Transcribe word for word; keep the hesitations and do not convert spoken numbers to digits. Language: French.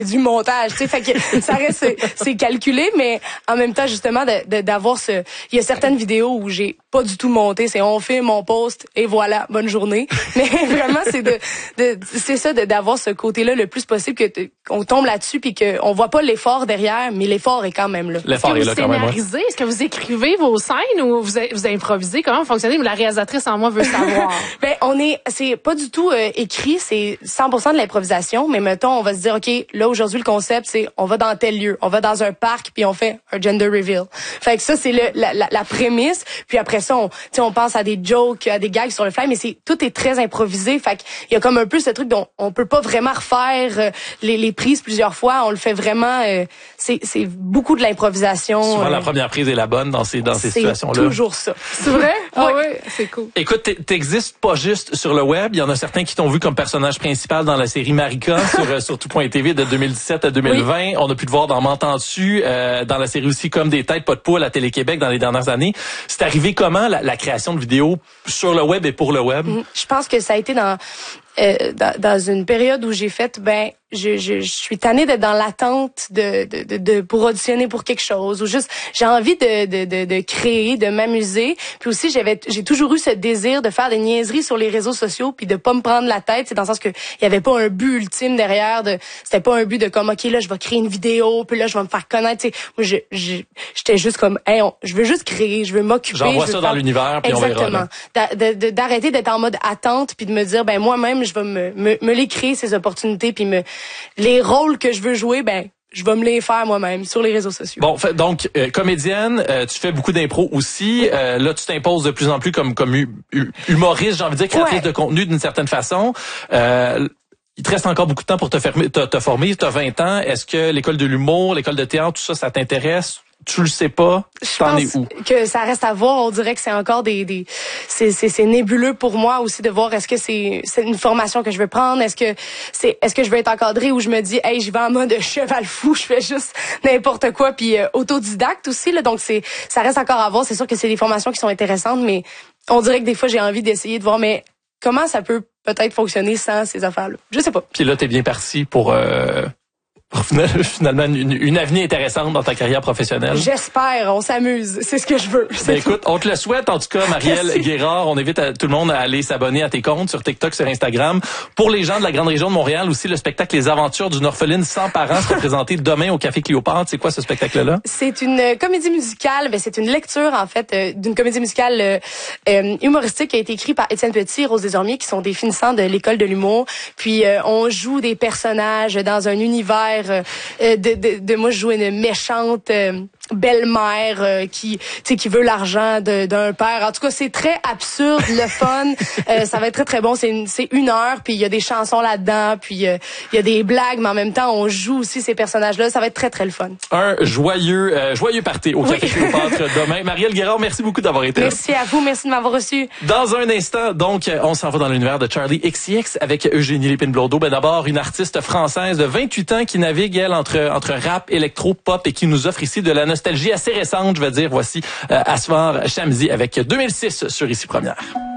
du montage, tu sais, fait que ça reste, c'est calculé, mais en même temps, justement, de, de, d'avoir ce, il y a certaines vidéos où j'ai pas du tout monté, c'est on filme, on poste, et voilà, bonne journée. Mais vraiment, c'est de, de c'est ça, de, d'avoir ce côté-là le plus possible, que qu'on tombe là-dessus, puis qu'on voit pas l'effort derrière, mais l'effort est quand même là. L'effort est, est là quand même. Est-ce que vous scénarisez? Est-ce que vous écrivez vos scènes ou vous, vous improvisez? Comment vous fonctionnez? La réalisatrice en moi veut savoir. Ben, on est, c'est pas du tout euh, écrit, c'est cent pour cent de l'improvisation, mais mettons, on va se dire, OK, là, aujourd'hui, le concept, c'est on va dans tel lieu, on va dans un parc, puis on fait un gender reveal. Fait que ça, c'est le, la, la, la prémisse. Puis après ça, on, on pense à des jokes, à des gags sur le fly, mais c'est tout est très improvisé. Fait qu'il y a comme un peu ce truc dont on peut pas vraiment refaire euh, les, les prises plusieurs fois. On le fait vraiment. Euh, c'est, c'est beaucoup de l'improvisation. Souvent, euh, la première prise est la bonne dans ces dans ces situations-là. C'est toujours ça. C'est vrai? Ah oui, ouais, c'est cool. Écoute, t'existes pas juste sur le web. Il y en a certains qui t'ont vu comme personnage principal dans la série Marika sur sur tout point T V de deux mille dix-sept à deux mille vingt. Oui. On a pu te voir dans M'entends-tu, euh, dans la série aussi Comme des têtes, pas de poule à Télé-Québec dans les dernières années. C'est arrivé comment la, la création de vidéos sur le web et pour le web? Je pense que ça a été dans euh, dans, dans une période où j'ai fait ben je, je, je suis tannée d'être dans l'attente de, de, de, de pour auditionner pour quelque chose ou juste j'ai envie de, de, de, de créer, de m'amuser. Puis aussi j'avais j'ai toujours eu ce désir de faire des niaiseries sur les réseaux sociaux puis de pas me prendre la tête. C'est dans le sens que il y avait pas un but ultime derrière. De c'était pas un but de comme ok là je vais créer une vidéo puis là je vais me faire connaître. T'sais, moi je, je j'étais juste comme hey on, je veux juste créer, je veux m'occuper. J'envoie ça faire... dans l'univers puis on verra. Exactement. De, de, d'arrêter d'être en mode attente puis de me dire ben moi-même je vais me, me, me les créer ces opportunités puis me les rôles que je veux jouer, ben je vais me les faire moi-même sur les réseaux sociaux. Bon, donc euh, comédienne, euh, tu fais beaucoup d'impro aussi. Euh, là, tu t'imposes de plus en plus comme comme humoriste, j'ai envie de dire, créatrice ouais. de contenu d'une certaine façon. Euh, il te reste encore beaucoup de temps pour te, fermer, te, te former. Tu as vingt ans. Est-ce que l'école de l'humour, l'école de théâtre, tout ça, ça t'intéresse? Tu le sais pas? Je T'en pense es où? Que ça reste à voir. On dirait que c'est encore des, des c'est, c'est, c'est nébuleux pour moi aussi de voir est-ce que c'est, c'est une formation que je veux prendre, est-ce que c'est, est-ce que je veux être encadrée ou je me dis, hey, j'y vais en mode cheval fou, je fais juste n'importe quoi, puis euh, autodidacte aussi là. Donc c'est, ça reste encore à voir. C'est sûr que c'est des formations qui sont intéressantes, mais on dirait que des fois j'ai envie d'essayer de voir, mais comment ça peut peut-être fonctionner sans ces affaires-là. Je sais pas. Puis là, t'es bien parti pour. Euh... Finalement, une, une avenir intéressante dans ta carrière professionnelle. J'espère, on s'amuse, c'est ce que je veux. Ben écoute, on te le souhaite en tout cas, Marielle Guérard. On invite à, tout le monde à aller s'abonner à tes comptes sur TikTok, sur Instagram. Pour les gens de la grande région de Montréal aussi, le spectacle Les Aventures d'une orpheline sans parents sera présenté demain au Café Cléopâtre. C'est quoi ce spectacle-là? C'est une comédie musicale, ben c'est une lecture en fait euh, d'une comédie musicale euh, euh, humoristique qui a été écrite par Étienne Petit et Rose Desormiers, qui sont des finissants de l'école de l'humour. Puis euh, on joue des personnages dans un univers Euh, de, de, de moi je joue une méchante euh, belle-mère euh, qui tu sais qui veut l'argent de, d'un père. En tout cas, c'est très absurde, le fun. euh, ça va être très très bon. C'est une c'est une heure, puis il y a des chansons là-dedans, puis il euh, y a des blagues, mais en même temps on joue aussi ces personnages-là. Ça va être très très le fun. Un joyeux euh, joyeux party au Café Cléopâtre demain. Marielle Guérard, merci beaucoup d'avoir été là. Merci à vous, merci de m'avoir reçu. Dans un instant, donc, on s'en va dans l'univers de Charli X C X avec Eugénie Lépine-Blondeau. Ben d'abord, une artiste française de vingt-huit ans qui navigue elle entre entre rap, électro, pop et qui nous offre ici de la nostalgie assez récente, je veux dire. Voici euh, Asfar Shamsi avec deux mille six sur Ici Première.